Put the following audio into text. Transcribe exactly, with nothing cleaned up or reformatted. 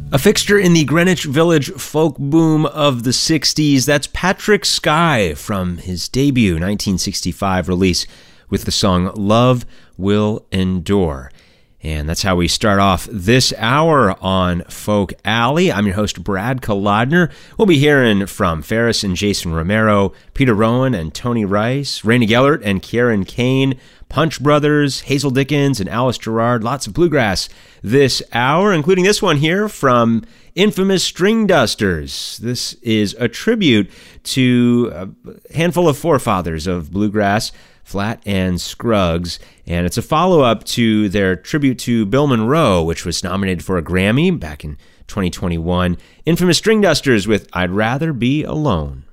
A fixture in the Greenwich Village folk boom of the sixties, that's Patrick Skye from his debut nineteen sixty-five release with the song Love Will Endure. And that's how we start off this hour on Folk Alley. I'm your host, Brad Kolodner. We'll be hearing from Ferris and Jason Romero, Peter Rowan and Tony Rice, Raina Gellert and Kieran Kane, Punch Brothers, Hazel Dickens and Alice Gerrard. Lots of bluegrass this hour, including this one here from Infamous String Dusters. This is a tribute to a handful of forefathers of bluegrass, Flat and Scruggs, and it's a follow-up to their tribute to Bill Monroe, which was nominated for a Grammy back in twenty twenty-one. Infamous String Dusters with I'd Rather Be Alone.